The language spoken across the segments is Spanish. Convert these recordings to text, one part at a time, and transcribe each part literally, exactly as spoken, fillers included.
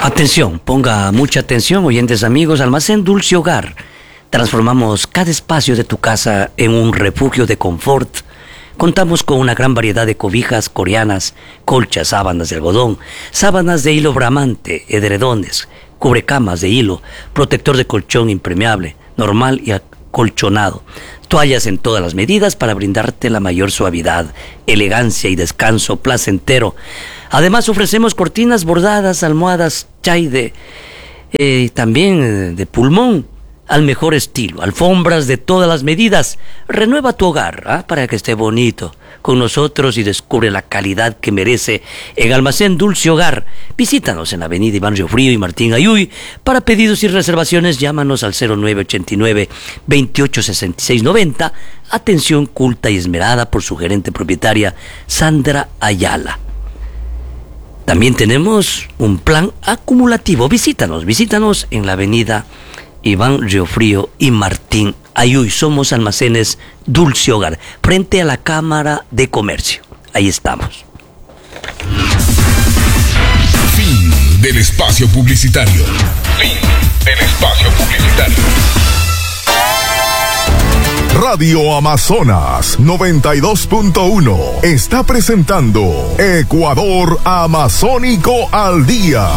Atención, ponga mucha atención, oyentes amigos. Almacén Dulce Hogar. Transformamos cada espacio de tu casa en un refugio de confort. Contamos con una gran variedad de cobijas coreanas, colchas, sábanas de algodón, sábanas de hilo bramante, edredones, cubrecamas de hilo, protector de colchón impermeable, normal y acolchonado, toallas en todas las medidas para brindarte la mayor suavidad, elegancia y descanso placentero. Además ofrecemos cortinas bordadas, almohadas chai de, eh, también de pulmón, al mejor estilo, alfombras de todas las medidas. Renueva tu hogar, ¿ah? para que esté bonito con nosotros y descubre la calidad que merece en Almacén Dulce Hogar. Visítanos en la avenida Iván Riofrío y Martín Ayuy. Para pedidos y reservaciones, llámanos al cero nueve ochenta y nueve, veintiocho sesenta y seis noventa. Atención culta y esmerada por su gerente propietaria, Sandra Ayala. También tenemos un plan acumulativo. Visítanos, visítanos en la avenida Iván Riofrío y Martín Ayuy. Somos Almacenes Dulce Hogar, frente a la Cámara de Comercio. Ahí estamos. Fin del espacio publicitario. Fin del espacio publicitario. Radio Amazonas noventa y dos punto uno está presentando Ecuador Amazónico al Día.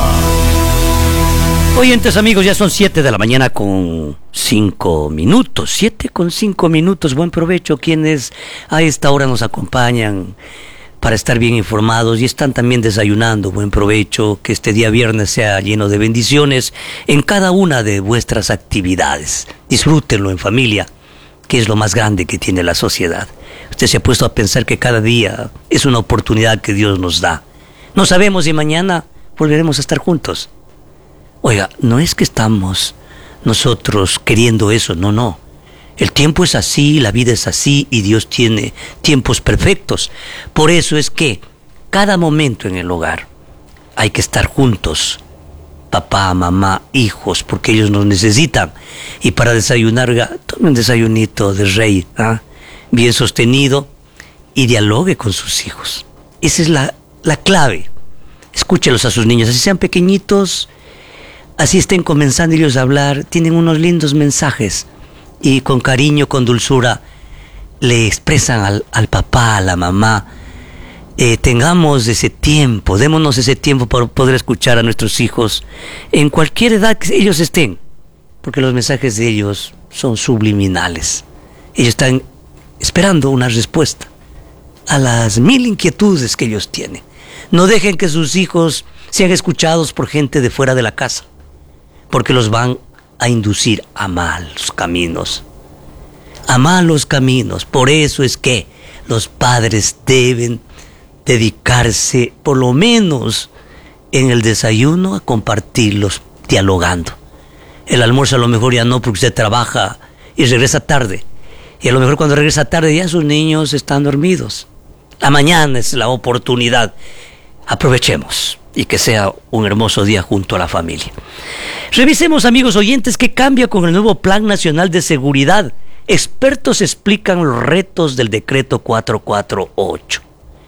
Oyentes amigos, ya son siete de la mañana con cinco minutos, siete con cinco minutos, buen provecho quienes a esta hora nos acompañan para estar bien informados y están también desayunando, buen provecho, que este día viernes sea lleno de bendiciones en cada una de vuestras actividades. Disfrútenlo en familia, que es lo más grande que tiene la sociedad. Usted se ha puesto a pensar que cada día es una oportunidad que Dios nos da. No sabemos si mañana volveremos a estar juntos. Oiga, no es que estamos nosotros queriendo eso, no, no. El tiempo es así, la vida es así y Dios tiene tiempos perfectos. Por eso es que cada momento en el hogar hay que estar juntos, papá, mamá, hijos, porque ellos nos necesitan. Y para desayunar, tome un desayunito de rey, ¿ah? bien sostenido, y dialogue con sus hijos. Esa es la, la clave. Escúchelos a sus niños, así sean pequeñitos. Así estén comenzando ellos a hablar, tienen unos lindos mensajes y con cariño, con dulzura, le expresan al, al papá, a la mamá. Eh, tengamos ese tiempo, démonos ese tiempo para poder escuchar a nuestros hijos en cualquier edad que ellos estén, porque los mensajes de ellos son subliminales. Ellos están esperando una respuesta a las mil inquietudes que ellos tienen. No dejen que sus hijos sean escuchados por gente de fuera de la casa, porque los van a inducir a malos caminos, a malos caminos. Por eso es que los padres deben dedicarse, por lo menos en el desayuno, a compartirlos dialogando. El almuerzo a lo mejor ya no, porque usted trabaja y regresa tarde. Y a lo mejor cuando regresa tarde ya sus niños están dormidos. La mañana es la oportunidad. Aprovechemos y que sea un hermoso día junto a la familia. Revisemos, amigos oyentes, qué cambia con el nuevo Plan Nacional de Seguridad. Expertos explican los retos del decreto cuatrocientos cuarenta y ocho.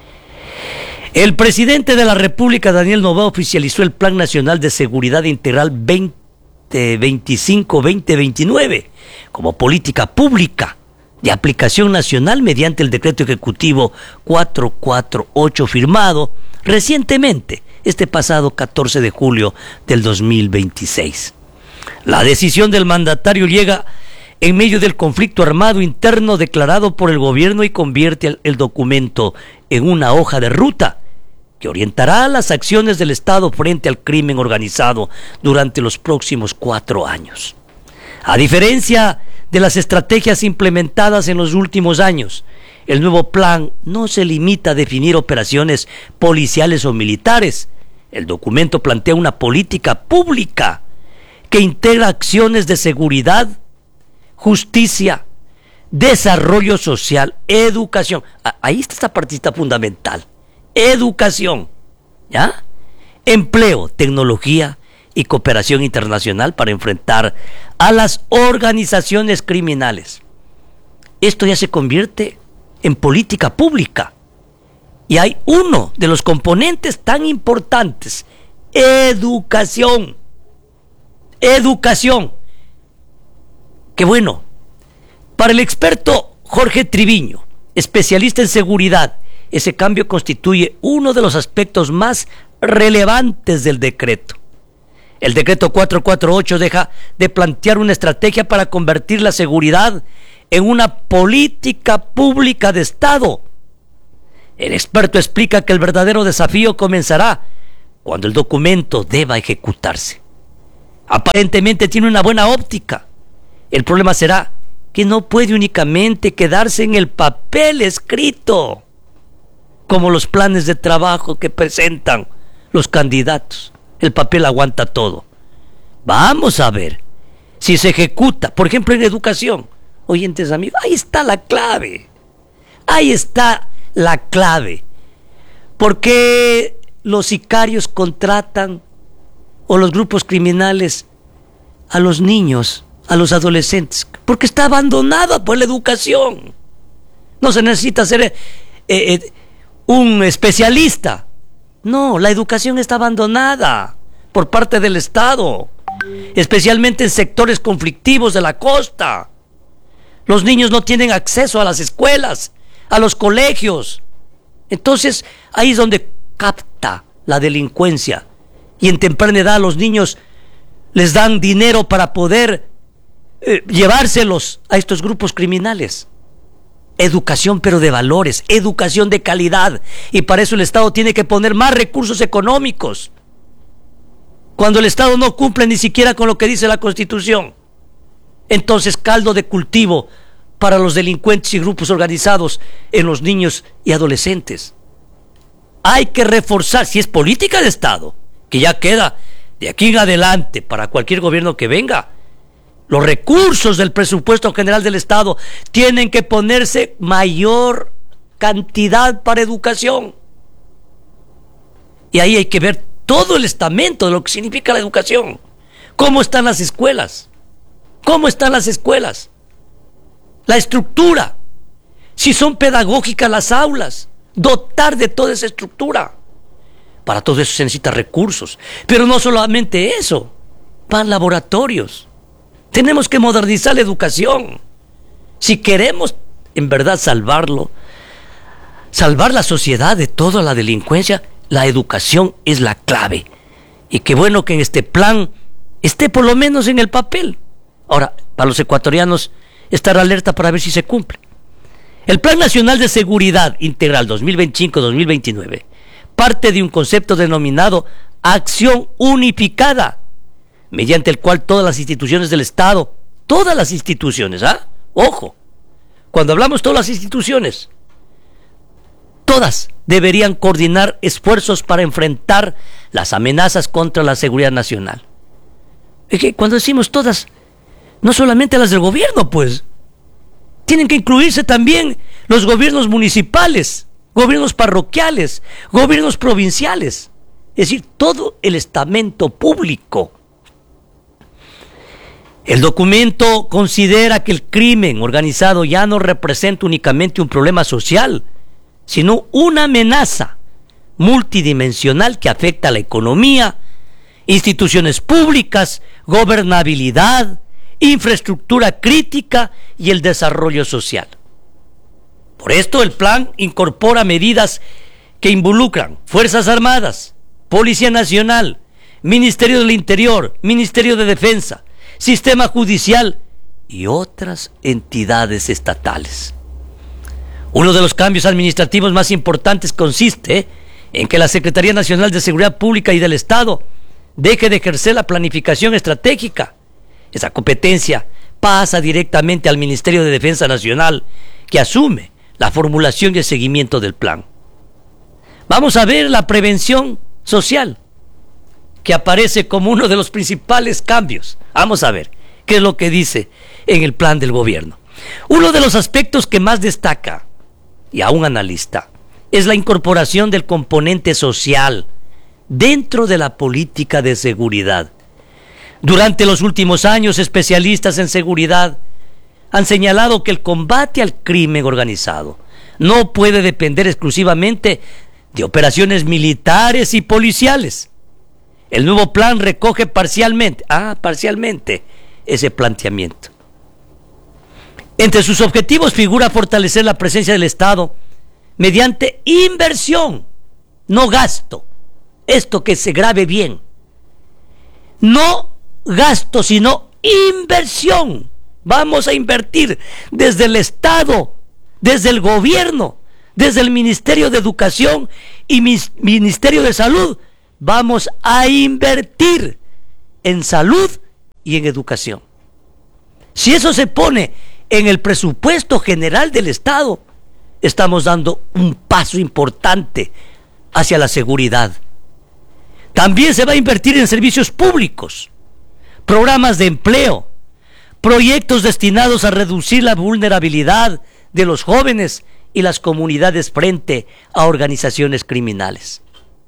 El presidente de la República, Daniel Noboa, oficializó el Plan Nacional de Seguridad Integral veinte veinticinco a veinte veintinueve como política pública de aplicación nacional mediante el decreto ejecutivo cuatrocientos cuarenta y ocho firmado recientemente, este pasado catorce de julio del dos mil veintiséis. La decisión del mandatario llega en medio del conflicto armado interno declarado por el gobierno y convierte el, el documento en una hoja de ruta que orientará las acciones del Estado frente al crimen organizado durante los próximos cuatro años. A diferencia de las estrategias implementadas en los últimos años, el nuevo plan no se limita a definir operaciones policiales o militares. El documento plantea una política pública que integra acciones de seguridad, justicia, desarrollo social, educación. Ahí está esta partita fundamental. Educación, ¿ya? Empleo, tecnología y cooperación internacional para enfrentar a las organizaciones criminales. Esto ya se convierte en política pública. Y hay uno de los componentes tan importantes educación. Educación. Qué bueno. Para el experto Jorge Triviño, especialista en seguridad, ese cambio constituye uno de los aspectos más relevantes del decreto. El decreto cuatrocientos cuarenta y ocho deja de plantear una estrategia para convertir la seguridad en una política pública de Estado. El experto explica que el verdadero desafío comenzará cuando el documento deba ejecutarse. Aparentemente tiene una buena óptica. El problema será que no puede únicamente quedarse en el papel escrito, como los planes de trabajo que presentan los candidatos. El papel aguanta todo. Vamos a ver si se ejecuta, por ejemplo en educación. Oyentes amigos, ahí está la clave. Ahí está la clave. ¿Por qué los sicarios contratan, o los grupos criminales, a los niños, a los adolescentes? Porque está abandonada por la educación. No se necesita ser eh, eh, un especialista. No, la educación está abandonada por parte del Estado, especialmente en sectores conflictivos de la costa. Los niños no tienen acceso a las escuelas, a los colegios. Entonces, ahí es donde capta la delincuencia. Y en temprana edad a los niños les dan dinero para poder eh, llevárselos a estos grupos criminales. Educación, pero de valores, educación de calidad. Y para eso el Estado tiene que poner más recursos económicos. Cuando el Estado no cumple ni siquiera con lo que dice la Constitución, entonces caldo de cultivo para los delincuentes y grupos organizados en los niños y adolescentes. Hay que reforzar, si es política de Estado, que ya queda de aquí en adelante para cualquier gobierno que venga, los recursos del presupuesto general del Estado tienen que ponerse mayor cantidad para educación. Y ahí hay que ver todo el estamento de lo que significa la educación. ¿Cómo están las escuelas? ¿Cómo están las escuelas? La estructura. Si son pedagógicas las aulas, dotar de toda esa estructura. Para todo eso se necesitan recursos. Pero no solamente eso, van laboratorios. Tenemos que modernizar la educación. Si queremos en verdad salvarlo, salvar la sociedad de toda la delincuencia, la educación es la clave. Y qué bueno que en este plan esté por lo menos en el papel. Ahora, para los ecuatorianos, estar alerta para ver si se cumple. El Plan Nacional de Seguridad Integral dos mil veinticinco a dos mil veintinueve parte de un concepto denominado acción unificada, mediante el cual todas las instituciones del Estado, todas las instituciones, ¿ah? Ojo, cuando hablamos todas las instituciones, todas deberían coordinar esfuerzos para enfrentar las amenazas contra la seguridad nacional. Es que cuando decimos todas, no solamente las del gobierno, pues, tienen que incluirse también los gobiernos municipales, gobiernos parroquiales, gobiernos provinciales, es decir, todo el estamento público. El documento considera que el crimen organizado ya no representa únicamente un problema social, sino una amenaza multidimensional que afecta a la economía, instituciones públicas, gobernabilidad, infraestructura crítica y el desarrollo social. Por esto el plan incorpora medidas que involucran Fuerzas Armadas, Policía Nacional, Ministerio del Interior, Ministerio de Defensa, Sistema Judicial y otras entidades estatales. Uno de los cambios administrativos más importantes consiste en que la Secretaría Nacional de Seguridad Pública y del Estado deje de ejercer la planificación estratégica. Esa competencia pasa directamente al Ministerio de Defensa Nacional, que asume la formulación y el seguimiento del plan. Vamos a ver la prevención social, que aparece como uno de los principales cambios. Vamos a ver qué es lo que dice en el plan del gobierno. Uno de los aspectos que más destaca, y a un analista, es la incorporación del componente social dentro de la política de seguridad. Durante los últimos años, especialistas en seguridad han señalado que el combate al crimen organizado no puede depender exclusivamente de operaciones militares y policiales. El nuevo plan recoge parcialmente, ah, parcialmente, ese planteamiento. Entre sus objetivos figura fortalecer la presencia del Estado mediante inversión, no gasto. Esto que se grabe bien. No gasto, sino inversión. Vamos a invertir desde el Estado, desde el gobierno, desde el Ministerio de Educación y Ministerio de Salud. Vamos a invertir en salud y en educación. Si eso se pone en el presupuesto general del Estado, estamos dando un paso importante hacia la seguridad. También se va a invertir en servicios públicos, programas de empleo, proyectos destinados a reducir la vulnerabilidad de los jóvenes y las comunidades frente a organizaciones criminales.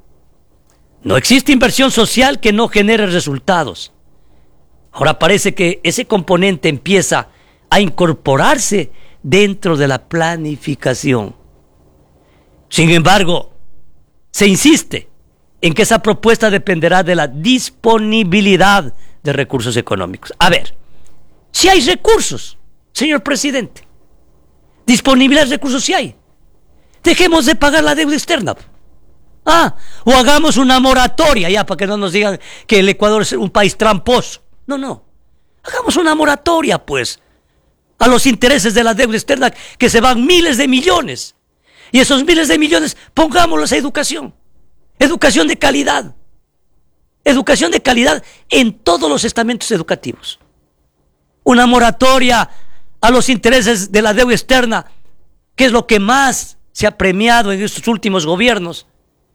No existe inversión social que no genere resultados. Ahora parece que ese componente empieza a incorporarse dentro de la planificación. Sin embargo, se insiste en que esa propuesta dependerá de la disponibilidad de recursos económicos. A ver, si hay recursos, señor presidente, disponibilidad de recursos si hay, dejemos de pagar la deuda externa. Ah, o hagamos una moratoria, ya, para que no nos digan que el Ecuador es un país tramposo. No, no, hagamos una moratoria, pues, a los intereses de la deuda externa, que se van miles de millones. Y esos miles de millones, pongámoslos a educación. Educación de calidad. Educación de calidad en todos los estamentos educativos. Una moratoria a los intereses de la deuda externa, que es lo que más se ha premiado en estos últimos gobiernos.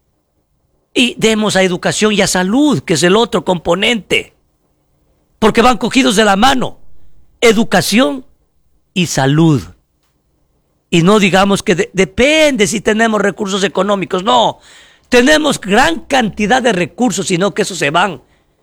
Y demos a educación y a salud, que es el otro componente. Porque van cogidos de la mano. Educación y salud. Y no digamos que de, depende si tenemos recursos económicos. No, tenemos gran cantidad de recursos, sino que esos se van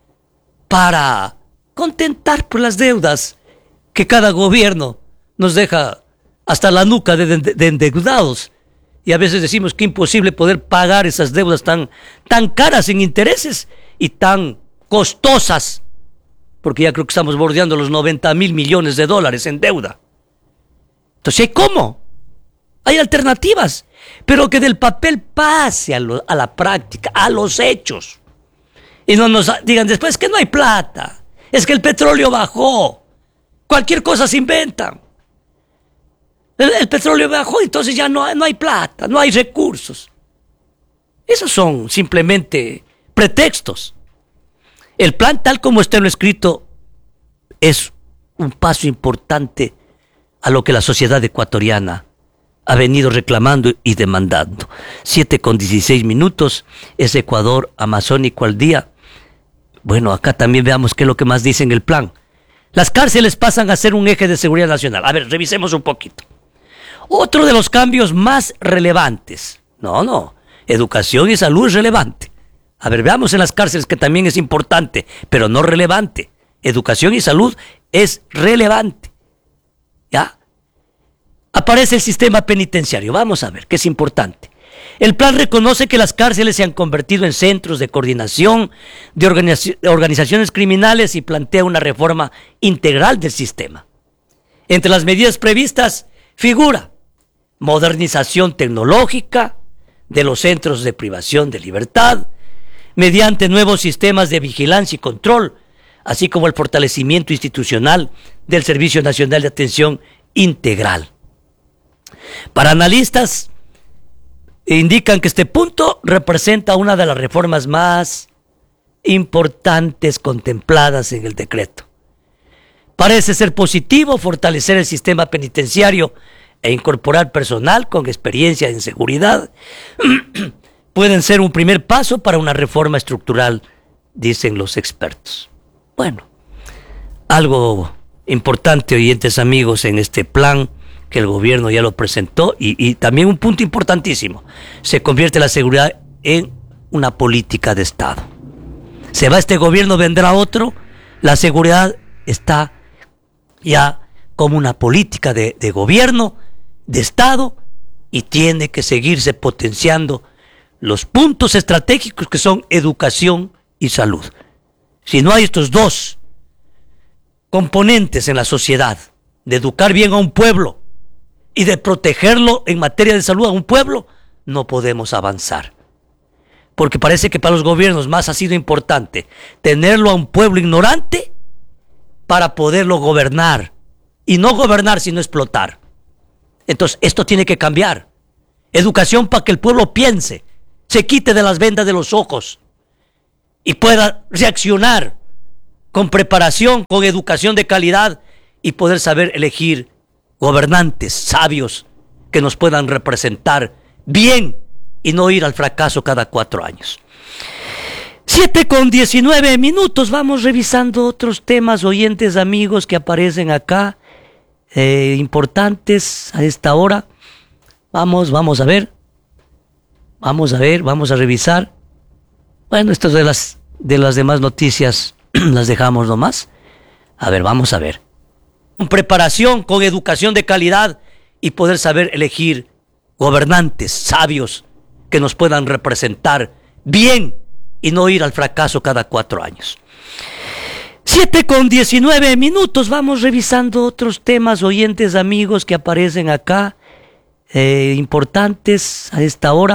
para contentar por las deudas que cada gobierno nos deja hasta la nuca de, de, de endeudados. Y a veces decimos que es imposible poder pagar esas deudas tan, tan caras en intereses y tan costosas, porque ya creo que estamos bordeando los noventa mil millones de dólares en deuda. Entonces, ¿cómo? Hay alternativas, pero que del papel pase a, lo, a la práctica, a los hechos. Y no nos digan después que no hay plata, es que el petróleo bajó, cualquier cosa se inventan. El, el petróleo bajó, entonces ya no, no hay plata, no hay recursos. Esos son simplemente pretextos. El plan, tal como está en lo escrito, es un paso importante a lo que la sociedad ecuatoriana ha venido reclamando y demandando. siete con dieciséis minutos, es Ecuador Amazónico al día. Bueno, acá también veamos qué es lo que más dice en el plan. Las cárceles pasan a ser un eje de seguridad nacional. A ver, revisemos un poquito. Otro de los cambios más relevantes. No, no, educación y salud es relevante. A ver, veamos en las cárceles, que también es importante, pero no relevante. Educación y salud es relevante. ¿Ya? Aparece el sistema penitenciario. Vamos a ver, que es importante. El plan reconoce que las cárceles se han convertido en centros de coordinación de organiz- organizaciones criminales y plantea una reforma integral del sistema. Entre las medidas previstas figura modernización tecnológica de los centros de privación de libertad, mediante nuevos sistemas de vigilancia y control, así como el fortalecimiento institucional del Servicio Nacional de Atención Integral. Para analistas, indican que este punto representa una de las reformas más importantes contempladas en el decreto. Parece ser positivo fortalecer el sistema penitenciario e incorporar personal con experiencia en seguridad. Pueden ser un primer paso para una reforma estructural, dicen los expertos. Bueno, algo importante, oyentes amigos, en este plan que el gobierno ya lo presentó, y, y también un punto importantísimo: se convierte la seguridad en una política de Estado. Se va este gobierno, vendrá otro, la seguridad está ya como una política de, de gobierno, de Estado, y tiene que seguirse potenciando los puntos estratégicos que son educación y y salud. Si no hay estos dos componentes en la sociedad, de educar bien a un pueblo y de protegerlo en materia de salud a un pueblo, no podemos avanzar. Porque parece que para los gobiernos más ha sido importante tenerlo a un pueblo ignorante para poderlo gobernar. Y no gobernar, sino explotar. Entonces, esto tiene que cambiar. Educación para que el pueblo piense, se quite de las vendas de los ojos y pueda reaccionar con preparación, con educación de calidad y poder saber elegir gobernantes sabios que nos puedan representar bien y no ir al fracaso cada cuatro años. Siete con diecinueve minutos, vamos revisando otros temas, oyentes, amigos que aparecen acá, eh, importantes a esta hora. Vamos, vamos a ver, vamos a ver, vamos a revisar. Bueno, estas de las, de las demás noticias las dejamos nomás. A ver, vamos a ver. Con preparación, con educación de calidad y poder saber elegir gobernantes sabios que nos puedan representar bien y no ir al fracaso cada cuatro años. Siete con diecinueve minutos, vamos revisando otros temas, oyentes, amigos que aparecen acá, eh, importantes a esta hora.